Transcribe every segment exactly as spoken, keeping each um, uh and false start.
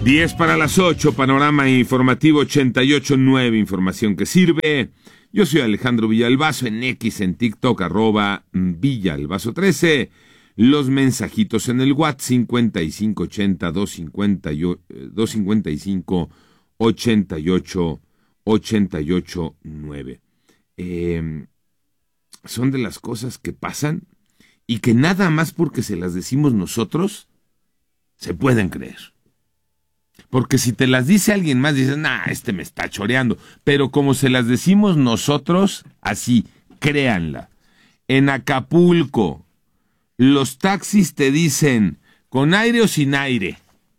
diez para las ocho, panorama informativo ochenta y ocho punto nueve, información que sirve. Yo soy Alejandro Villalbazo, en X, en TikTok, arroba Villalbazo trece. Los mensajitos en el WhatsApp, cincuenta y cinco ochenta, doscientos cincuenta y cinco, ochenta y ocho, ochenta y ocho, nueve. Eh, son de las cosas que pasan y que nada más porque se las decimos nosotros, se pueden creer. Porque si te las dice alguien más, dices, nah, este me está choreando. Pero como se las decimos nosotros, así, créanla. En Acapulco, los taxis te dicen, ¿con aire o sin aire?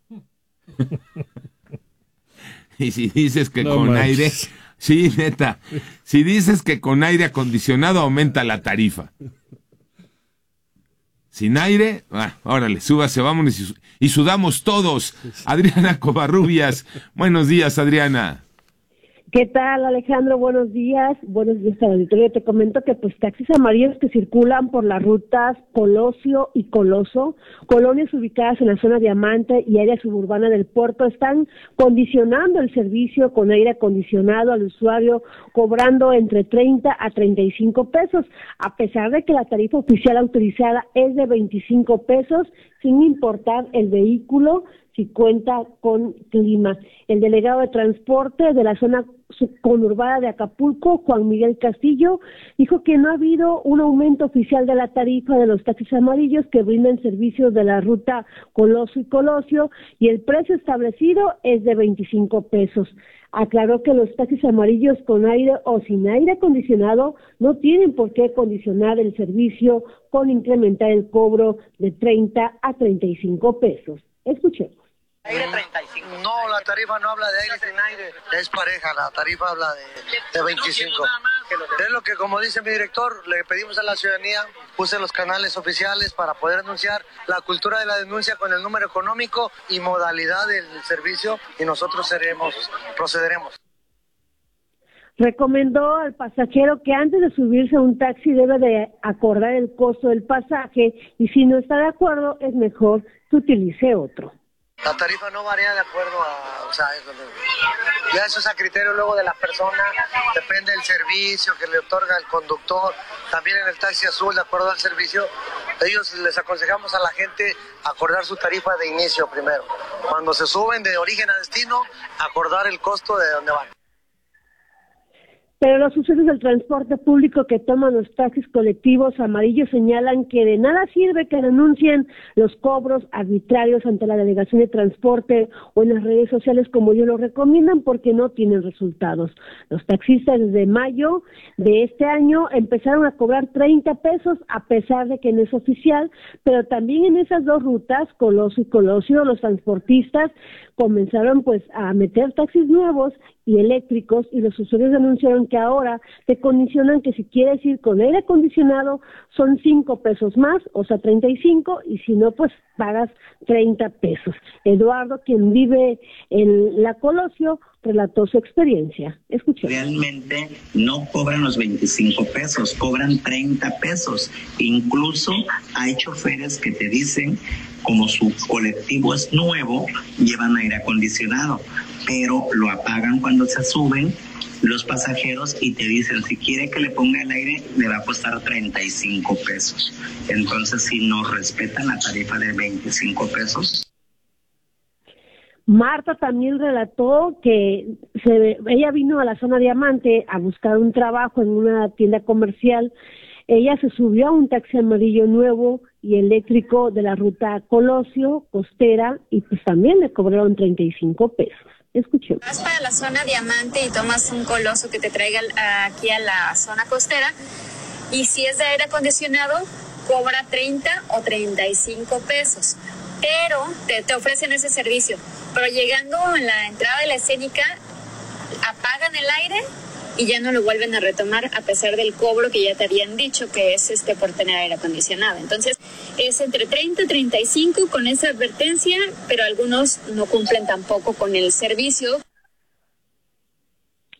Y si dices que no con manches. aire, sí, neta, si dices que con aire acondicionado aumenta la tarifa. Sin aire, ah, órale, súbase, vámonos y, y sudamos todos. Adriana Covarrubias, buenos días, Adriana. ¿Qué tal, Alejandro? Buenos días. Buenos días al auditorio. Te comento que pues taxis amarillos que circulan por las rutas Colosio y Coloso, colonias ubicadas en la zona Diamante y área suburbana del puerto, están condicionando el servicio con aire acondicionado al usuario, cobrando entre treinta a treinta y cinco pesos, a pesar de que la tarifa oficial autorizada es de veinticinco pesos, sin importar el vehículo, si cuenta con clima. El delegado de transporte de la zona conurbada de Acapulco, Juan Miguel Castillo, dijo que no ha habido un aumento oficial de la tarifa de los taxis amarillos que brindan servicios de la ruta Coloso y Colosio, y el precio establecido es de veinticinco pesos. Aclaró que los taxis amarillos con aire o sin aire acondicionado no tienen por qué condicionar el servicio con incrementar el cobro de treinta a treinta y cinco pesos. Escuchemos. Aire treinta y cinco. No, la tarifa no habla de aire sin aire, es pareja, la tarifa habla de, de veinticinco. Es lo que, como dice mi director, le pedimos a la ciudadanía, use los canales oficiales para poder anunciar la cultura de la denuncia con el número económico y modalidad del servicio, y nosotros seremos, procederemos. Recomendó al pasajero que antes de subirse a un taxi debe de acordar el costo del pasaje, y si no está de acuerdo es mejor que utilice otro. La tarifa no varía de acuerdo a, o sea, ya eso es a criterio luego de la persona, depende del servicio que le otorga el conductor. También en el taxi azul, de acuerdo al servicio, ellos les aconsejamos a la gente acordar su tarifa de inicio primero. Cuando se suben de origen a destino, acordar el costo de dónde van. Pero los usuarios del transporte público que toman los taxis colectivos amarillos señalan que de nada sirve que denuncien los cobros arbitrarios ante la Delegación de Transporte o en las redes sociales como ellos lo recomiendan, porque no tienen resultados. Los taxistas desde mayo de este año empezaron a cobrar treinta pesos, a pesar de que no es oficial, pero también en esas dos rutas, Coloso y Colosio, los transportistas comenzaron pues a meter taxis nuevos y eléctricos, y los usuarios denunciaron que ahora te condicionan que si quieres ir con aire acondicionado son cinco pesos más, o sea treinta y cinco, y si no pues pagas treinta pesos. Eduardo, quien vive en la Colosio, relató su experiencia. Escuchemos. Realmente no cobran los veinticinco pesos, cobran treinta pesos. Incluso hay choferes que te dicen, como su colectivo es nuevo, llevan aire acondicionado, pero lo apagan cuando se suben los pasajeros y te dicen, si quiere que le ponga el aire, le va a costar treinta y cinco pesos. Entonces, si no respetan la tarifa de veinticinco pesos. Marta también relató que se, ella vino a la zona Diamante a buscar un trabajo en una tienda comercial. Ella se subió a un taxi amarillo nuevo y eléctrico de la ruta Colosio, Costera, y pues también le cobraron treinta y cinco pesos. Escuchemos. Vas para la zona Diamante y tomas un Coloso que te traiga aquí a la zona costera, y si es de aire acondicionado, cobra treinta o treinta y cinco pesos. Pero te, te ofrecen ese servicio. Pero llegando a la entrada de la escénica, apagan el aire y ya no lo vuelven a retomar, a pesar del cobro que ya te habían dicho que es este por tener aire acondicionado. Entonces es entre treinta y treinta y cinco con esa advertencia, pero algunos no cumplen tampoco con el servicio.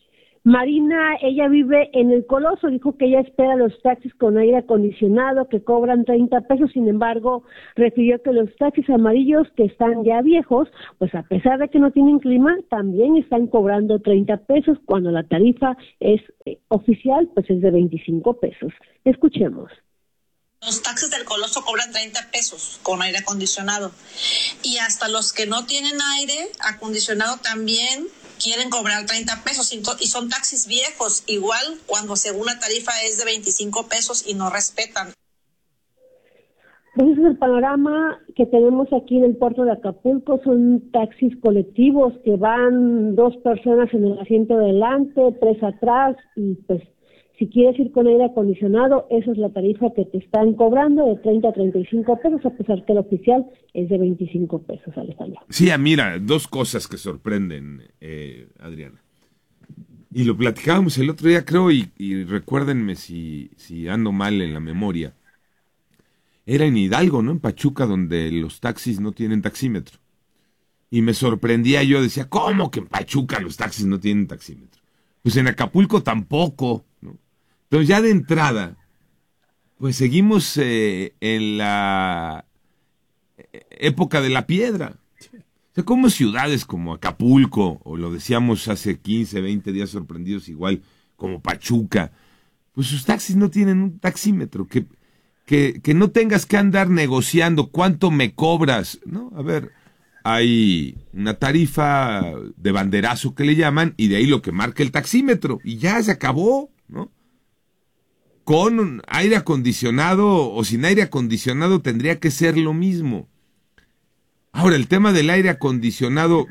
Marina, ella vive en el Coloso, dijo que ella espera los taxis con aire acondicionado que cobran treinta pesos, sin embargo, refirió que los taxis amarillos que están ya viejos, pues a pesar de que no tienen clima, también están cobrando treinta pesos, cuando la tarifa es eh, oficial, pues es de veinticinco pesos. Escuchemos. Los taxis del Coloso cobran treinta pesos con aire acondicionado y hasta los que no tienen aire acondicionado también quieren cobrar treinta pesos y son taxis viejos, igual cuando según la tarifa es de veinticinco pesos y no respetan. Pues ese es el panorama que tenemos aquí en el puerto de Acapulco. Son taxis colectivos que van dos personas en el asiento de delante, tres atrás, y pues si quieres ir con aire acondicionado, esa es la tarifa que te están cobrando, de treinta a treinta y cinco pesos, a pesar que el oficial es de veinticinco pesos, Alejandro. Sí, mira, dos cosas que sorprenden, eh, Adriana. Y lo platicábamos el otro día, creo, y, y recuérdenme si, si ando mal en la memoria. Era en Hidalgo, ¿no? En Pachuca, donde los taxis no tienen taxímetro. Y me sorprendía, yo decía, ¿cómo que en Pachuca los taxis no tienen taxímetro? Pues en Acapulco tampoco, ¿no? Entonces ya de entrada, pues seguimos eh, en la época de la piedra. O sea, como ciudades como Acapulco, o lo decíamos hace quince, veinte días sorprendidos igual, como Pachuca, pues sus taxis no tienen un taxímetro, que, que, que no tengas que andar negociando cuánto me cobras, ¿no? A ver, hay una tarifa de banderazo que le llaman, y de ahí lo que marca el taxímetro, y ya se acabó, ¿no? Con aire acondicionado o sin aire acondicionado tendría que ser lo mismo. Ahora, el tema del aire acondicionado,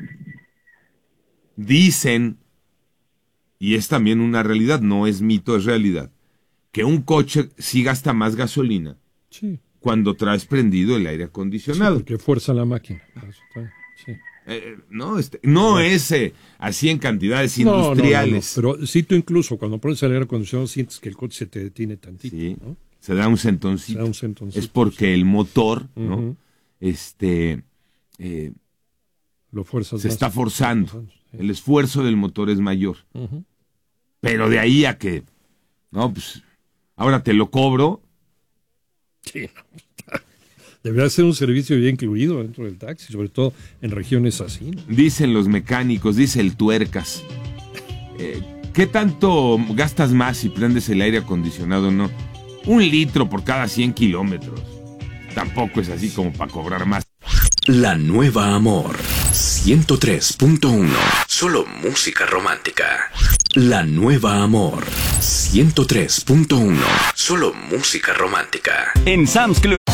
dicen, y es también una realidad, no es mito, es realidad, que un coche sí gasta más gasolina sí. cuando traes prendido el aire acondicionado. Sí, porque fuerza la máquina. Sí. Eh, no, este, no es eh, así en cantidades industriales. No, no, no, no. Pero sí, tú incluso cuando pones el aire acondicionado sientes que el coche se te detiene tantito. Sí, ¿no? Se da un sentoncito. Se da un sentoncito. Es porque sí. el motor, ¿no? Uh-huh. Este, eh, Lo fuerzas se más. está forzando. Sí. El esfuerzo del motor es mayor. Uh-huh. Pero de ahí a que, no, pues, ahora te lo cobro. Sí, debería ser un servicio ya incluido dentro del taxi, sobre todo en regiones así, ¿no? Dicen los mecánicos, dice el tuercas, eh, ¿qué tanto gastas más si prendes el aire acondicionado o no? Un litro por cada cien kilómetros. Tampoco es así como para cobrar más. La Nueva Amor ciento tres punto uno. Solo música romántica. La Nueva Amor ciento tres punto uno. Solo música romántica. En Sam's Club